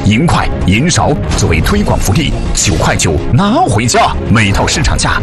银块、银勺作为推广福利，9块9拿回家，每套市场价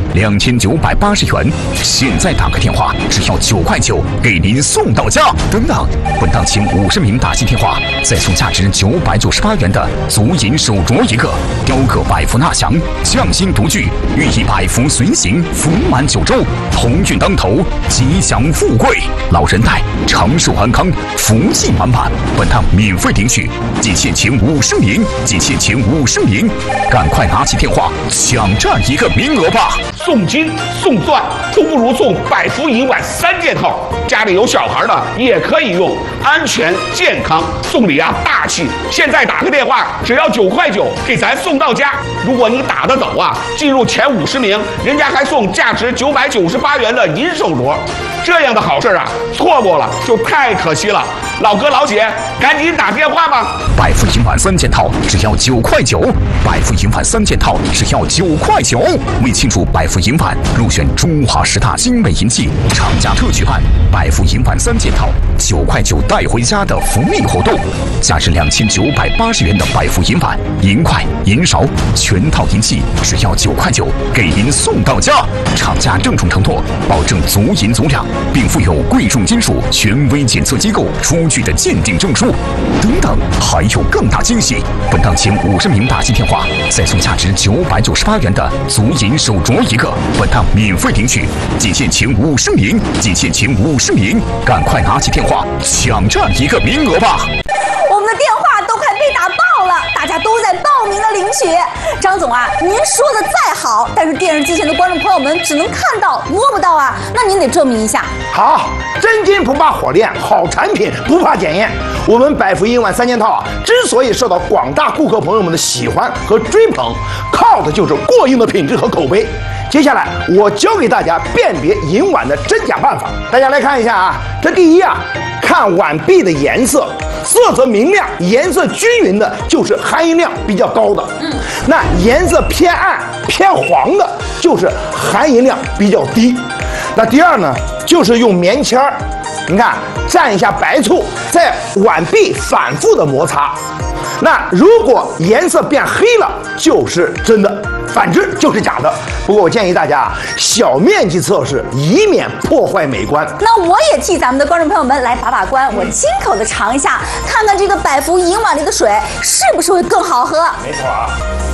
2980元。现在打个电话，只要9块9，给您送到家。等等，本档前50名打进电话，再送价值998元的足银手镯一个，雕刻百福纳祥，匠心独具，寓意百福随行，福满9州，鸿运当头，吉祥富贵，老人带，长寿安康，福气满满。本档免费领取，仅限前50名，仅限前50名，赶快拿起电话抢占一个名额吧！ 送金送钻都不如送百福银碗3件套，家里有小孩的也可以用，安全健康，送礼啊大气。现在打个电话，只要9块9，给咱送到家。如果你打得走啊，进入前50名，人家还送价值998元的银手镯。这样的好事啊，错过了就太可惜了。老哥老姐，赶紧打电话吧！ 百福银碗3件套只要9块9，百福银碗3件套只要9块9。为庆祝百福银碗入选中华10大精美银器，厂家特举办百福银碗3件套9块9带回家的福利活动，价值2980元的百福银碗、银块、银勺全套银器只要9块9，给您送到家。厂家郑重承诺，保证足银足量，并附有贵重金属权威检测机构出具的鉴定证书。等等，还有更大惊喜！本档前50名打进电话，再送价值998元的足银手镯一个。本档免费领取，仅限前50名，仅限前50名，赶快拿起电话抢占一个名额吧！ 我们的电话都快被打爆了，大家都在报名的领取。张总啊，您说的再好，但是电视机前的观众朋友们只能看到摸不到啊，那您得证明一下。 好，真金不怕火炼，好产品不怕检验。我们百福银碗3件套啊，之所以受到广大顾客朋友们的喜欢和追捧，靠的就是过硬的品质和口碑。接下来我教给大家辨别银碗的真假办法，大家来看一下啊。这第一啊，看碗壁的颜色，色泽明亮、颜色均匀的，就是含银量比较高的。那颜色偏暗、偏黄的，就是含银量比较低。那第二呢，就是用棉签儿，你看蘸一下白醋，在碗壁反复的摩擦。那如果颜色变黑了，就是真的，反之就是假的。不过我建议大家小面积测试，以免破坏美观。 那我也替咱们的观众朋友们来把把关，我亲口的尝一下，看看这个百福银碗里的水是不是会更好喝。 没错啊。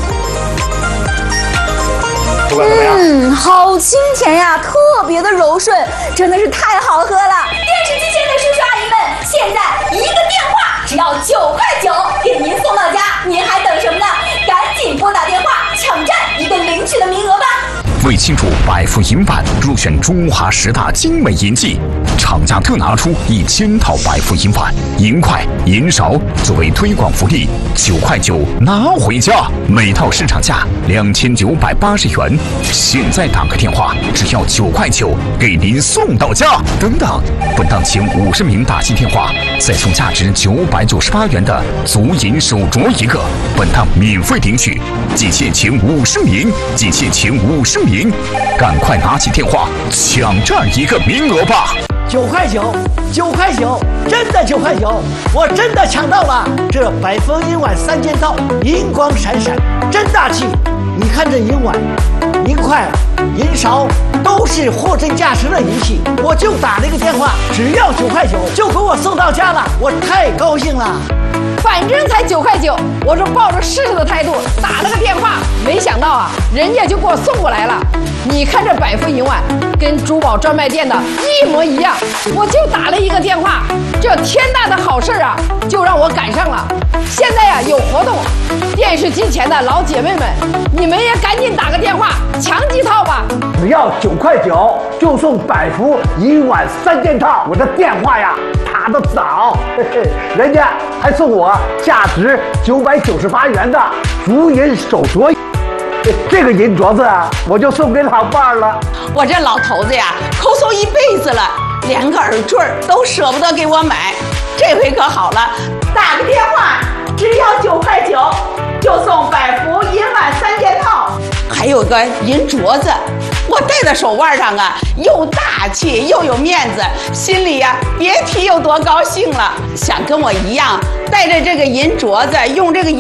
不管怎么样， 好清甜呀，特别的柔顺，真的是太好喝了。电视机前的叔叔阿姨们，现在一个电话只要9块9，给您送到家，您还等什么呢？赶紧拨打电话，抢占一个领取的名额吧！ 为庆祝百福银碗入选中华10大精美银器，厂家特拿出1000套百福银碗、银块、银勺作为推广福利，9块9拿回家，每套市场价2980元。现在打个电话，只要9块9，给您送到家。等等，本档前50名打进电话，再送价值998元的足银手镯一个。本档免费领取，仅限前50名，仅限前50名，赶快拿起电话抢占一个名额吧 ！9块9，9块9，真的9块9，我真的抢到了！这百福银碗3件套，银光闪闪，真大气！你看这银碗、银块、银勺都是货真价实的银器，我就打了一个电话，只要9块9就给我送到家了，我太高兴了。 反正才9块9，我是抱着试试的态度打了个电话，没想到啊，人家就给我送过来了。你看这百福银碗跟珠宝专卖店的一模一样，我就打了一个电话，这天大的好事啊，就让我赶上了。现在呀有活动，电视机前的老姐妹们，你们也赶紧打个电话抢几套吧！ 只要9块9就送百福银碗3件套，我的电话呀打得早，人家还送我价值998元的足银手镯。这个银镯子啊，我就送给老伴儿了。 我这老头子呀，抠搜一辈子了，连个耳坠都舍不得给我买。这回可好了，打个电话，只要9块9，就送百福银碗3件套，还有个银镯子。我戴在手腕上啊，又大气又有面子，心里呀别提有多高兴了。想跟我一样，带着这个银镯子，用这个银